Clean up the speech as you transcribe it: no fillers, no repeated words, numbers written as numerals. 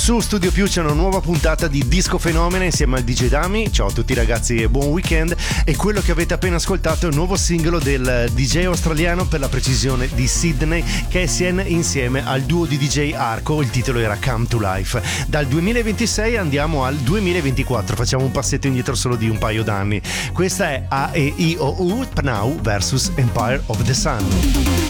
Su Studio Più c'è una nuova puntata di Disco Fenomena insieme al DJ Dami. Ciao a tutti ragazzi e buon weekend. E quello che avete appena ascoltato è il nuovo singolo del DJ australiano, per la precisione di Sydney, Cassian, insieme al duo di DJ Arco. Il titolo era Come to Life. Dal 2026 andiamo al 2024, facciamo un passetto indietro solo di un paio d'anni. Questa è A-E-I-O-U, Pnau vs Empire of the Sun.